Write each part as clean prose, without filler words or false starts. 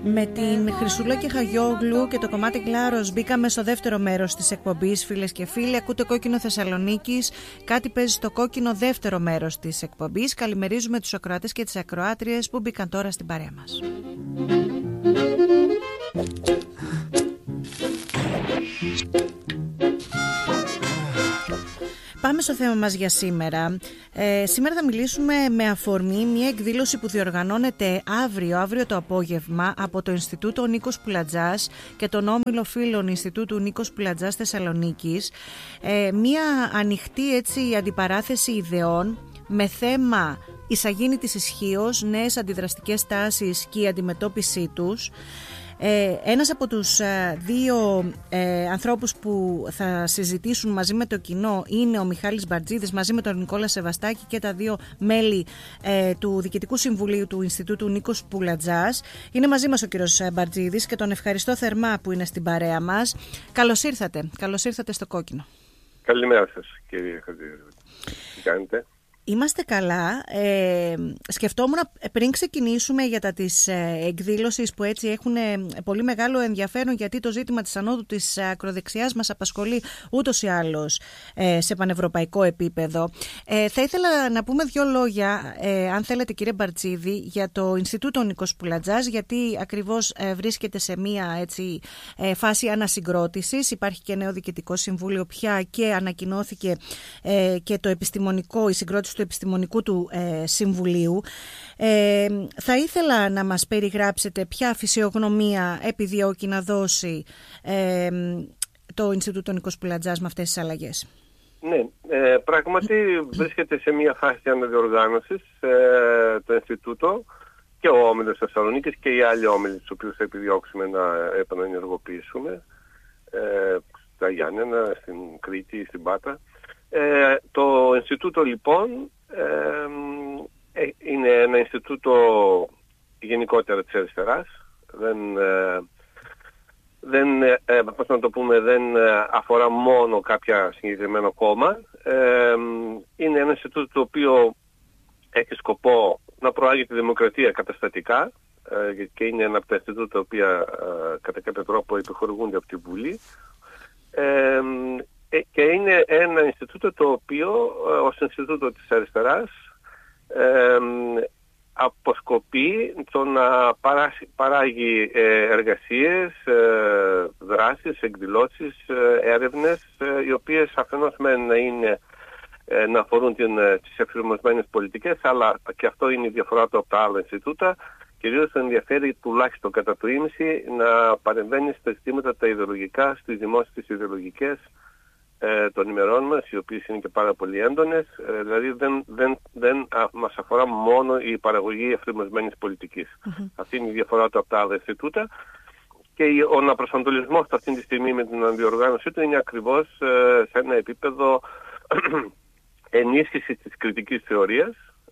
Με την Χρυσούλα και Χαγιόγλου και το κομμάτι Κλάρος μπήκαμε στο δεύτερο μέρος της εκπομπής, φίλες και φίλοι. Ακούτε Κόκκινο Θεσσαλονίκης. Κάτι παίζει στο κόκκινο δεύτερο μέρος της εκπομπής. Καλημερίζουμε τους ακροατές και τις ακροάτριες που μπήκαν τώρα στην παρέα μας. Πάμε στο θέμα μας για σήμερα. Σήμερα θα μιλήσουμε με αφορμή μια εκδήλωση που διοργανώνεται αύριο το απόγευμα από το Ινστιτούτο Νίκος Πουλατζάς και τον Όμιλο Φίλων Ινστιτούτου Νίκος Πουλατζάς Θεσσαλονίκης. Μια ανοιχτή αντιπαράθεση ιδεών με θέμα η σαγίνη της ισχύως, νέες αντιδραστικές τάσεις και η αντιμετώπιση τους. Ένας από τους δύο ανθρώπους που θα συζητήσουν μαζί με το κοινό είναι ο Μιχάλης Μπαρτζίδης μαζί με τον Νικόλα Σεβαστάκη και τα δύο μέλη του Διοικητικού Συμβουλίου του Ινστιτούτου Νίκος Πουλατζάς. Είναι μαζί μας ο κύριος Μπαρτζίδης και τον ευχαριστώ θερμά που είναι στην παρέα μας. Καλώς ήρθατε στο Κόκκινο. Καλημέρα σας κύριε Χατζήδη. Τι κάνετε? Είμαστε καλά. Σκεφτόμουν πριν ξεκινήσουμε για της εκδήλωσης που έτσι έχουν πολύ μεγάλο ενδιαφέρον, γιατί το ζήτημα της ανόδου της ακροδεξιάς μας απασχολεί ούτως ή άλλως σε πανευρωπαϊκό επίπεδο. Θα ήθελα να πούμε δύο λόγια, αν θέλετε κύριε Μπαρτζίδη, για το Ινστιτούτο Νίκος Πουλατζάς, γιατί ακριβώς βρίσκεται σε μία φάση ανασυγκρότησης. Υπάρχει και νέο διοικητικό συμβούλιο πια και ανακοινώθηκε και η συγκρότηση του επιστημονικού του συμβουλίου. Θα ήθελα να μας περιγράψετε ποια φυσιογνωμία επιδιώκει να δώσει το Ινστιτούτο Νίκος Πουλατζάς με αυτές τις αλλαγές. Ναι, πράγματι βρίσκεται σε μια φάση αναδιοργάνωσης το Ινστιτούτο και ο Όμιλος Θεσσαλονίκης και οι άλλοι όμιλοι τους οποίους θα επιδιώξουμε να επανενεργοποιήσουμε στα Γιάννενα, στην Κρήτη, στην Πάτρα. Το Ινστιτούτο λοιπόν είναι ένα Ινστιτούτο γενικότερα της αριστεράς. Δεν αφορά μόνο κάποια συγκεκριμένο κόμμα. Είναι ένα Ινστιτούτο το οποίο έχει σκοπό να προάγει τη δημοκρατία καταστατικά και είναι ένα από τα Ινστιτούτα τα οποία κατά κάποιο τρόπο επιχορηγούνται από τη Βουλή. Και είναι ένα Ινστιτούτο το οποίο ως Ινστιτούτο της αριστεράς αποσκοπεί το να παράγει εργασίες, δράσεις, εκδηλώσεις, έρευνες, οι οποίες αφενός να αφορούν τις εφηρμοσμένες πολιτικές, αλλά και αυτό είναι η διαφορά του από τα άλλα Ινστιτούτα. Κυρίως ενδιαφέρει τουλάχιστον κατά το ίμιση να παρεμβαίνει στα ζητήματα τα ιδεολογικά, στις δημόσιες ιδεολογικές των ημερών μας, οι οποίες είναι και πάρα πολύ έντονες. Δηλαδή δεν μας αφορά μόνο η παραγωγή εφηρμοσμένης πολιτικής. Αυτή είναι η διαφορά του από τα άλλα Ινστιτούτα. Και ο αναπροσανατολισμός αυτή τη στιγμή με την ανδιοργάνωσή του είναι ακριβώς σε ένα επίπεδο ενίσχυση της κριτικής θεωρίας,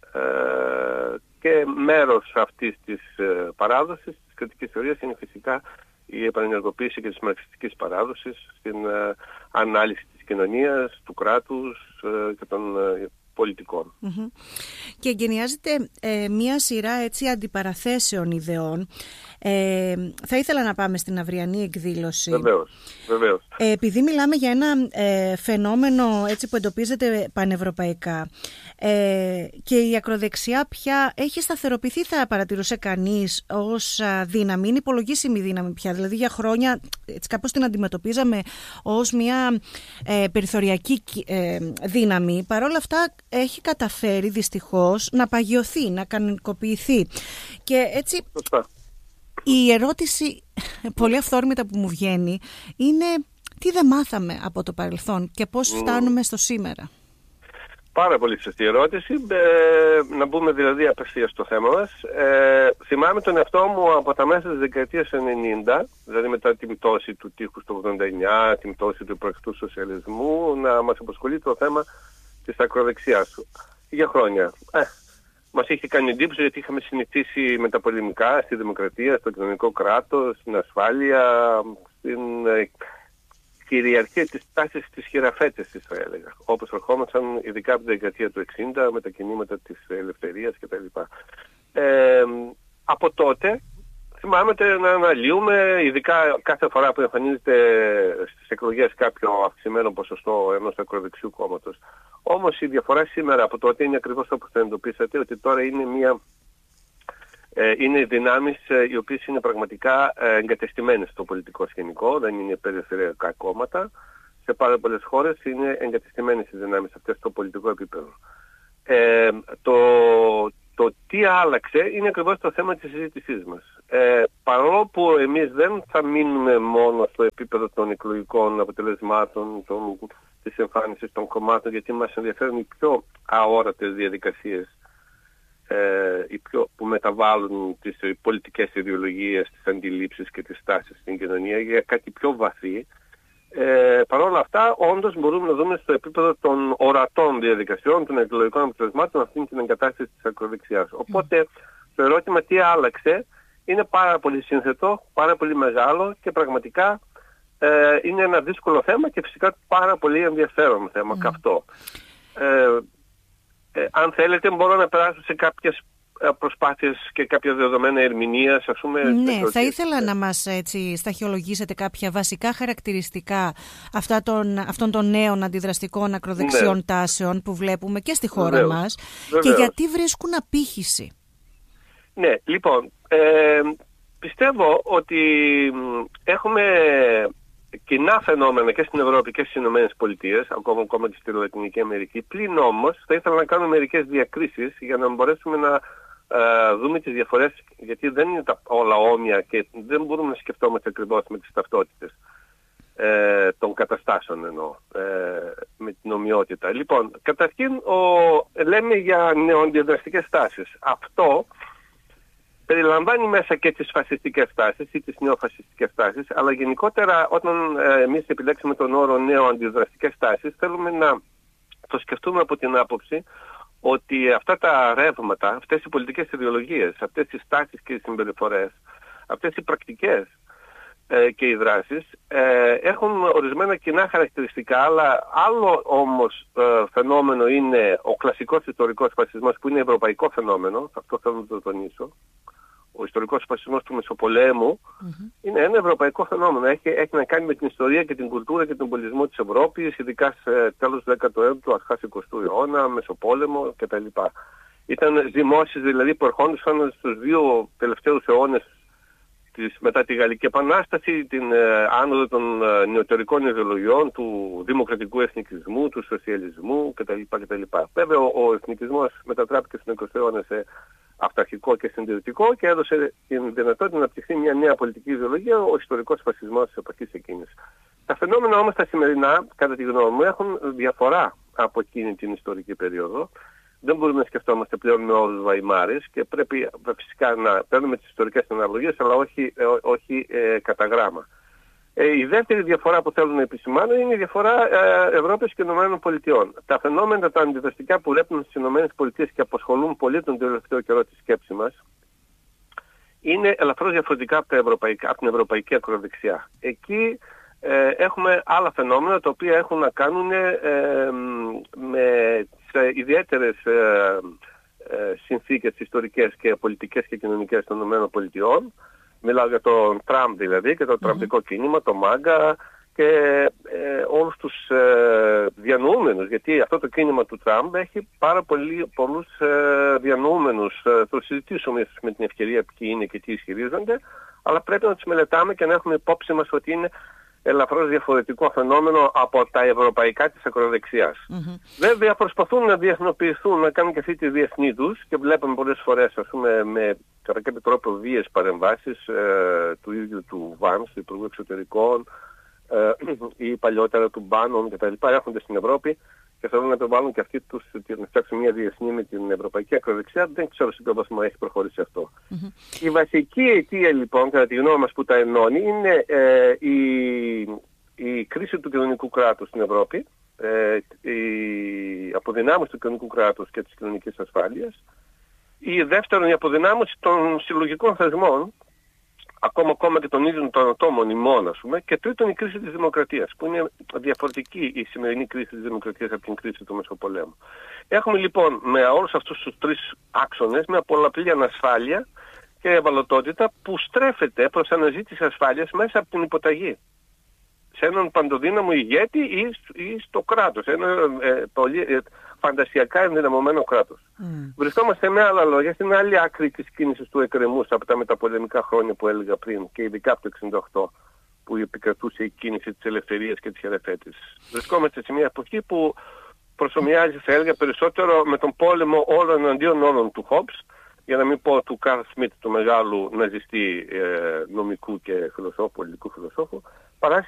και μέρος αυτής της παράδοσης, της κριτικής θεωρίας, είναι φυσικά η επανενεργοποίηση και της μαρξιστικής παράδοσης στην ανάλυση της κοινωνίας, του κράτους και των πολιτικών. Και εγκαινιάζεται μία σειρά αντιπαραθέσεων ιδεών. Θα ήθελα να πάμε στην αυριανή εκδήλωση. Βεβαίως. Επειδή μιλάμε για ένα φαινόμενο που εντοπίζεται πανευρωπαϊκά και η ακροδεξιά πια έχει σταθεροποιηθεί, θα παρατηρούσε κανείς, ως δύναμη, είναι υπολογίσιμη δύναμη πια. Δηλαδή για χρόνια κάπως την αντιμετωπίζαμε ως μια περιθωριακή δύναμη. Παρ' όλα αυτά έχει καταφέρει δυστυχώς να παγιωθεί, να κανονικοποιηθεί. Και έτσι η ερώτηση πολύ αυθόρμητα που μου βγαίνει είναι τι δεν μάθαμε από το παρελθόν και πώς φτάνουμε στο σήμερα. Πάρα πολύ σωστή ερώτηση. Να μπούμε δηλαδή απευθείας στο θέμα μας. Θυμάμαι τον εαυτό μου από τα μέσα της δεκαετίας 90, δηλαδή μετά την πτώση του τείχους του 89, την πτώση του υπαρκτού σοσιαλισμού, να μας απασχολεί το θέμα της ακροδεξιάς. Για χρόνια. Μας είχε κάνει εντύπωση γιατί είχαμε συνηθίσει με τα πολεμικά στη δημοκρατία, στο κοινωνικό κράτος, στην ασφάλεια, στην κυριαρχία της τάσης της χειραφέτησης, θα έλεγα. Όπως ερχόμασταν ειδικά από την δεκαετία του 60 με τα κινήματα της ελευθερίας κτλ. Από τότε θυμάμαι να αναλύουμε, ειδικά κάθε φορά που εμφανίζεται στις εκλογές κάποιο αυξημένο ποσοστό ενός ακροδεξιού κόμματος. Όμως η διαφορά σήμερα από τότε είναι ακριβώς όπως το εντοπίσατε, ότι τώρα είναι δυνάμεις οι οποίες είναι πραγματικά εγκατεστημένες στο πολιτικό σκηνικό, δεν είναι περιφερειακά κόμματα. Σε πάρα πολλές χώρες είναι εγκατεστημένες οι δυνάμεις αυτές στο πολιτικό επίπεδο. Το τι άλλαξε είναι ακριβώς το θέμα της συζήτησής μας. Παρόλο που εμείς δεν θα μείνουμε μόνο στο επίπεδο των εκλογικών αποτελεσμάτων, της εμφάνισης των κομμάτων, γιατί μας ενδιαφέρουν οι πιο αόρατες διαδικασίες, που μεταβάλλουν τις πολιτικές ιδεολογίες, τις αντιλήψεις και τις τάσεις στην κοινωνία για κάτι πιο βαθύ. Παρ' όλα αυτά, όντως μπορούμε να δούμε στο επίπεδο των ορατών διαδικασιών, των εκλογικών αποτελεσμάτων, αυτήν την εγκατάσταση της ακροδεξιάς. Οπότε, το ερώτημα τι άλλαξε είναι πάρα πολύ σύνθετο, πάρα πολύ μεγάλο και πραγματικά είναι ένα δύσκολο θέμα και φυσικά πάρα πολύ ενδιαφέρον θέμα καυτό. Αν θέλετε, μπορώ να περάσω σε κάποιες προσπάθειες και κάποια δεδομένα ερμηνείας, ας πούμε. Ναι, θα ήθελα να μας σταχυολογήσετε κάποια βασικά χαρακτηριστικά αυτών των νέων αντιδραστικών ακροδεξιών τάσεων που βλέπουμε και στη χώρα μας και γιατί βρίσκουν απήχηση. Ναι, λοιπόν, πιστεύω ότι έχουμε κοινά φαινόμενα και στην Ευρώπη και στις Ηνωμένες Πολιτείες, ακόμα και στη Λατινική Αμερική. Πλην όμως θα ήθελα να κάνω μερικές διακρίσεις για να μπορέσουμε να δούμε τις διαφορές, γιατί δεν είναι όλα όμοια και δεν μπορούμε να σκεφτόμαστε ακριβώς με τις ταυτότητες των καταστάσεων εννοώ, με την ομοιότητα. Λοιπόν, καταρχήν λέμε για νεοαντιδραστικές τάσεις. Αυτό περιλαμβάνει μέσα και τις φασιστικές τάσεις ή τις νεοφασιστικές τάσεις, αλλά γενικότερα όταν εμείς επιλέξουμε τον όρο νεοαντιδραστικές τάσεις, θέλουμε να το σκεφτούμε από την άποψη ότι αυτά τα ρεύματα, αυτές οι πολιτικές ιδεολογίες, αυτές οι στάσεις και οι συμπεριφορές, αυτές οι πρακτικές και οι δράσεις έχουν ορισμένα κοινά χαρακτηριστικά, αλλά άλλο όμως φαινόμενο είναι ο κλασικός ιστορικός φασισμός που είναι ευρωπαϊκό φαινόμενο, αυτό θέλω να το τονίσω. Ο ιστορικός φασισμός του Μεσοπολέμου είναι ένα ευρωπαϊκό φαινόμενο. Έχει να κάνει με την ιστορία και την κουλτούρα και τον πολιτισμό της Ευρώπης, ειδικά σε τέλος του 19ου, αρχάς 20ου αιώνα, Μεσοπόλεμο κτλ. Ήταν δημόσιες δηλαδή που ερχόντουσαν στους δύο τελευταίους αιώνες μετά τη Γαλλική Επανάσταση, την άνοδο των νεωτερικών ιδεολογιών, του δημοκρατικού εθνικισμού, του σοσιαλισμού κτλ. Βέβαια ο εθνικισμός μετατράπηκε στον 20ο αιώνα σε αυταρχικό και συντηρητικό και έδωσε την δυνατότητα να απτυχθεί μια νέα πολιτική ιδεολογία, ο ιστορικός φασισμός της εποχής εκείνης. Τα φαινόμενα όμως τα σημερινά, κατά τη γνώμη μου, έχουν διαφορά από εκείνη την ιστορική περίοδο. Δεν μπορούμε να σκεφτόμαστε πλέον με όρους Βαϊμάρης και πρέπει φυσικά να παίρνουμε τις ιστορικές αναλογίες, αλλά όχι κατά γράμμα. Η δεύτερη διαφορά που θέλω να επισημάνω είναι η διαφορά Ευρώπης και ΗΠΑ. Τα φαινόμενα τα αντιδραστικά που βλέπουμε στις ΗΠΑ και απασχολούν πολύ τον τελευταίο καιρό τη σκέψη μας είναι ελαφρώς διαφορετικά από την ευρωπαϊκή ακροδεξιά. Εκεί έχουμε άλλα φαινόμενα τα οποία έχουν να κάνουν με τις ιδιαίτερες συνθήκες ιστορικές και πολιτικές και κοινωνικές των ΗΠΑ. Μιλάω για τον Τραμπ δηλαδή και το τραμπικό κίνημα, το ΜΑΓΚΑ και όλους τους διανοούμενους, γιατί αυτό το κίνημα του Τραμπ έχει πάρα πολλούς διανοούμενους. Το συζητήσουμε με την ευκαιρία ποιοι είναι και τι ισχυρίζονται, αλλά πρέπει να τους μελετάμε και να έχουμε υπόψη μας ότι είναι ελαφρώς διαφορετικό φαινόμενο από τα ευρωπαϊκά της ακροδεξιάς. Βέβαια προσπαθούν να διεθνοποιηθούν, να κάνουν και αυτή τη διεθνή τους και βλέπουμε πολλές φορές, ας πούμε, με κατά κάποιο τρόπο βίες παρεμβάσεις του ίδιου του Βάνς, του Υπουργού Εξωτερικών ή παλιότερα του Μπάνον κτλ. Έρχονται στην Ευρώπη και θέλουν να επιβάλλουν και αυτοί τους να φτιάξουν μια διεθνή με την ευρωπαϊκή ακροδεξιά. Δεν ξέρω σε ποιο βαθμό έχει προχωρήσει αυτό. Η βασική αιτία λοιπόν, κατά τη γνώμη μας, που τα ενώνει είναι η κρίση του κοινωνικού κράτους στην Ευρώπη, η αποδυνάμωση του κοινωνικού κράτους και της κοινωνικής ασφάλειας, η δεύτερον η αποδυνάμωση των συλλογικών θεσμών, ακόμα και των ίδιων των ατόμων ημών, ας πούμε, και τρίτον η κρίση της δημοκρατίας, που είναι διαφορετική η σημερινή κρίση της δημοκρατίας από την κρίση του Μεσοπολέμου. Έχουμε λοιπόν με όλους αυτούς τους τρεις άξονες μια πολλαπλή ανασφάλεια και ευαλωτότητα που στρέφεται προς αναζήτηση ασφάλειας μέσα από την υποταγή. Σε έναν παντοδύναμο ηγέτη ή στο κράτος, ένα πολύ φαντασιακά ενδυναμωμένο κράτος. Βρισκόμαστε με άλλα λόγια στην άλλη άκρη της κίνησης του εκκρεμούς από τα μεταπολεμικά χρόνια που έλεγα πριν και ειδικά από το 1968 που επικρατούσε η κίνηση της ελευθερίας και της χειραφέτησης. Βρισκόμαστε σε μια εποχή που προσομοιάζει, θα έλεγα, περισσότερο με τον πόλεμο όλων εναντίον όλων του Χόμπς, για να μην πω του Καρλ Σμιτ, του μεγάλου ναζιστή νομικού και φιλοσόφου, πολιτικού φιλοσόφου, παρά